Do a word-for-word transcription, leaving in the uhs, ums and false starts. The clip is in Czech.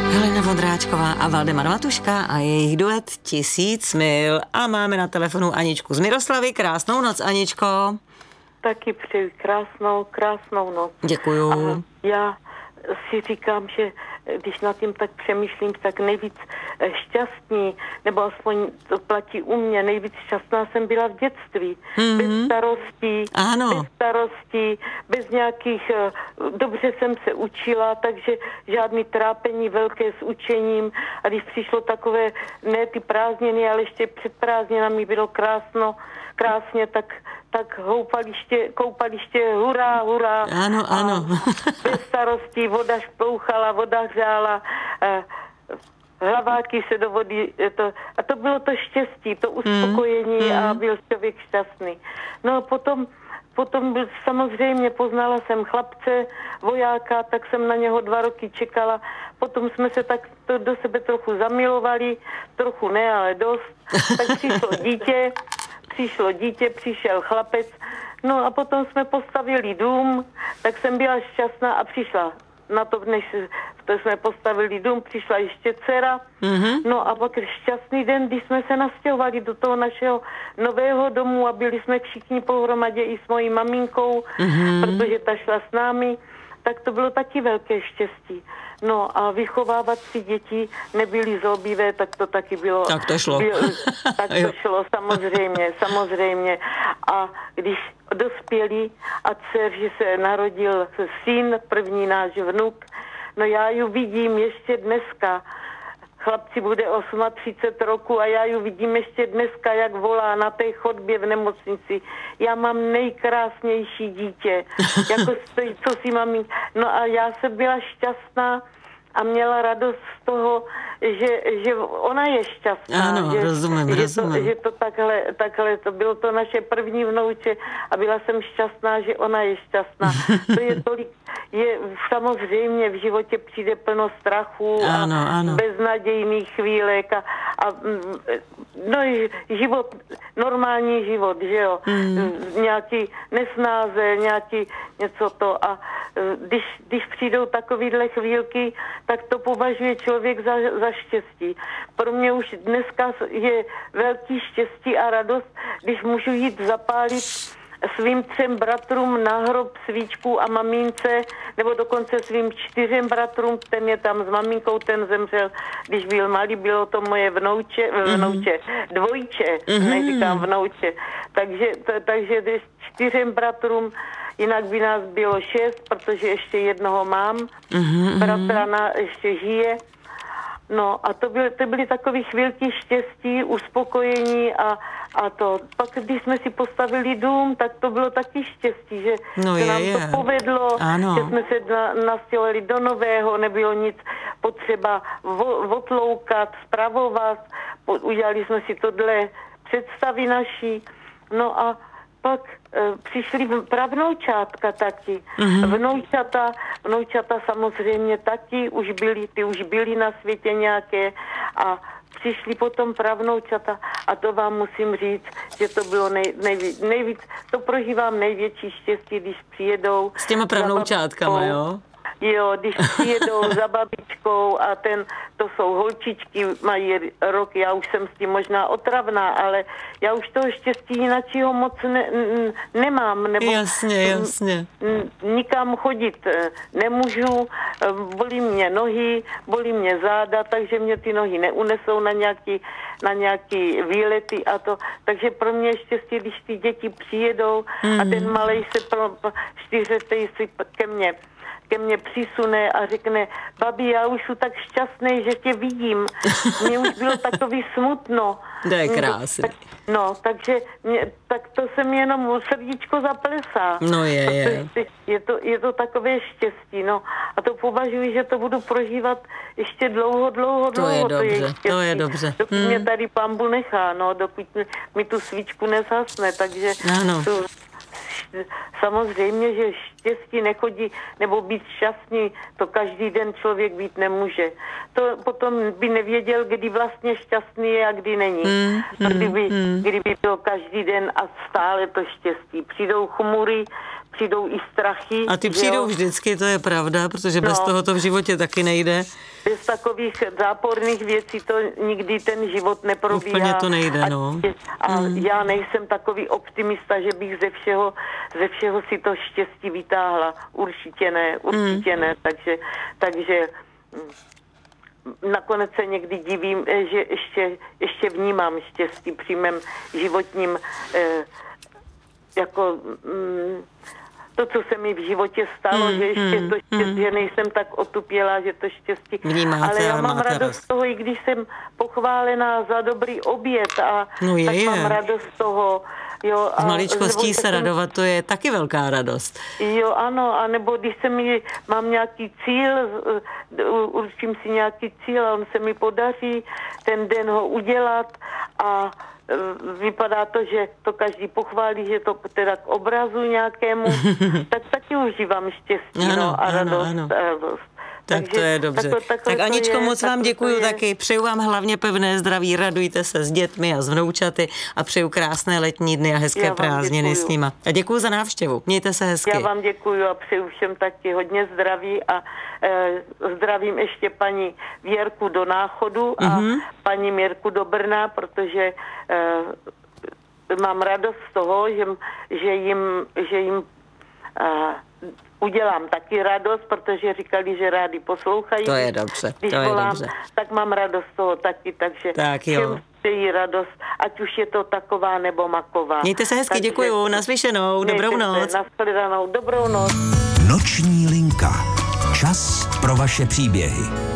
Helena Vondráčková a Valdemar Matuška a jejich duet Tisíc mil. A máme na telefonu Aničku z Miroslavy. Krásnou noc, Aničko. Taky přeji krásnou, krásnou noc. Děkuju. A já si říkám, že když nad tím tak přemýšlím, tak nejvíc šťastný, nebo aspoň to platí u mě, nejvíc šťastná jsem byla v dětství. Mm-hmm. Bez starostí, ano. bez starostí, bez nějakých, dobře jsem se učila, takže žádný trápení velké s učením. A když přišlo takové, ne ty prázdniny, ale ještě před prázdninami bylo krásno, krásně, tak tak houpaliště, koupaliště, hurá, hurá. Ano, ano. Bez starostí, voda šplouchala, voda hřála, eh, hlaváky se do vody, to, a to bylo to štěstí, to uspokojení mm, mm. a byl člověk šťastný. No a potom, potom byl, samozřejmě poznala jsem chlapce, vojáka, tak jsem na něho dva roky čekala, potom jsme se tak to do sebe trochu zamilovali, trochu ne, ale dost, tak přišlo dítě, Přišlo dítě, přišel chlapec, no a potom jsme postavili dům, tak jsem byla šťastná a přišla na to, než to jsme postavili dům, přišla ještě dcera, mm-hmm. no a pak šťastný den, když jsme se nastěhovali do toho našeho nového domu a byli jsme všichni pohromadě i s mojí maminkou, mm-hmm. protože ta šla s námi, tak to bylo taky velké štěstí. No a vychovávat si děti nebyly zlobivé, tak to taky bylo. Tak to šlo. Bylo, tak to šlo, samozřejmě, samozřejmě. A když dospěli a dceři se narodil syn, první náš vnuk, no já ju vidím ještě dneska. Chlapci bude třicet osm roku a já ju vidím ještě dneska, jak volá na té chodbě v nemocnici. Já mám nejkrásnější dítě, jako stojí, co si mám. No a já jsem byla šťastná a měla radost z toho, že, že ona je šťastná. Ano, že, rozumím, že rozumím. To, že to takhle, takhle, to bylo to naše první vnouče a byla jsem šťastná, že ona je šťastná. To je tolik, je samozřejmě v životě přijde plno strachu ano, a ano. beznadějných chvílek a, a no, život, normální život, že jo, mm. nějaký nesnáze, nějaký něco to a když, když přijdou takovýhle chvílky, tak to považuje člověk za, za štěstí. Pro mě už dneska je velký štěstí a radost, když můžu jít zapálit svým třem bratrům na hrob svíčku a mamince, nebo dokonce svým čtyřem bratrům, ten je tam s maminkou, ten zemřel, když byl malý, bylo to moje vnouče, vnouče, dvojče, mm-hmm. neříkám vnouče. Takže, to, takže čtyřem bratrům, jinak by nás bylo šest, protože ještě jednoho mám, mm-hmm. bratrana ještě žije. No a to byly, to byly takové chvílky štěstí, uspokojení a, a to. Pak když jsme si postavili dům, tak to bylo taky štěstí, že no se je, nám je. to povedlo, ano. že jsme se na, nastěhovali do nového, nebylo nic potřeba odloukat, spravovat, udělali jsme si tohle představy naší, no a pak e, přišly pravnoučátka taky. Mm-hmm. Vnoučata, vnoučata samozřejmě taky už byly, ty už byly na světě nějaké a přišly potom pravnoučata a to vám musím říct, že to bylo nej, nejvíc, nejvíc, to prožívám největší štěstí, když přijedou. S těma pravnoučátkama, jo? Jo, když přijedou za babičkou a ten, to jsou holčičky, mají rok, já už jsem s tím možná otravná, ale já už toho štěstí jináčího moc ne, n, nemám. Nebo jasně, jasně. N, nikam chodit nemůžu, bolí mě nohy, bolí mě záda, takže mě ty nohy neunesou na nějaký, na nějaký výlety a to. Takže pro mě je štěstí, když ty děti přijedou mm. a ten malej se pro, čtyřletej si ke mně ke mně přisune a řekne, babi, já už jsem tak šťastný, že tě vidím. Mně už bylo takový smutno. To je krásný. Tak, no, takže mě, tak to se mi jenom srdíčko zaplesá. No je, je. Je to, je to takové štěstí, no. A to považuji, že to budu prožívat ještě dlouho, dlouho, to dlouho. Je to dobře, je štěstí. to je dobře. Dokud hmm. mě tady Pán Bůh nechá, no, dokud mi, mi tu svíčku nezhasne, takže... Ano. Tu, samozřejmě, že štěstí nechodí, nebo být šťastný, to každý den člověk být nemůže. To potom by nevěděl, kdy vlastně šťastný je a kdy není. Mm, mm, kdyby, mm. kdyby byl každý den a stále to štěstí. Přijdou chmury, přijdou i strachy. A ty přijdou jo? vždycky, to je pravda, protože no. bez toho to v životě taky nejde. Bez takových záporných věcí to nikdy ten život neprobíhá. Úplně to nejde, no. A, a mm. já nejsem takový optimista, že bych ze všeho, ze všeho si to štěstí vytáhla. Určitě ne, určitě mm. ne. Takže, takže nakonec se někdy divím, že ještě, ještě vnímám štěstí při mém životním eh, jako mm, to, co se mi v životě stalo, mm, že ještě mm, to štěstí, mm. že nejsem tak otupělá, že to štěstí. Vnímáte, ale já mám radost z toho, i když jsem pochválená za dobrý oběd a no je, tak je. mám radost z toho. Jo, z maličkostí se radovat, to je taky velká radost. Jo, ano, anebo když se mi, mám nějaký cíl, určím si nějaký cíl a on se mi podaří ten den ho udělat a vypadá to, že to každý pochválí, že to teda k obrazu nějakému, tak taky užívám štěstí ano, no, a radost. Ano, ano. A radost. Tak Takže, to je dobře. Tako, tako tak Aničko, je, moc vám děkuju taky. Přeju vám hlavně pevné zdraví, radujte se s dětmi a s vnoučaty a přeju krásné letní dny a hezké prázdniny s nima. A děkuju za návštěvu. Mějte se hezky. Já vám děkuju a přeju všem taky hodně zdraví a e, zdravím ještě paní Věrku do Náchodu a mm-hmm. paní Mirku do Brna, protože e, mám radost z toho, že, že jim, že jim e, udělám taky radost, protože říkali, že rádi poslouchají. To je dobře, Když to je volám, dobře. tak mám radost z toho taky, takže tak jo. všem přeji radost, ať už je to taková nebo maková. Mějte se hezky, takže, děkuju, naslyšenou, dobrou noc. Se, nashledanou, dobrou noc. Noční linka. Čas pro vaše příběhy.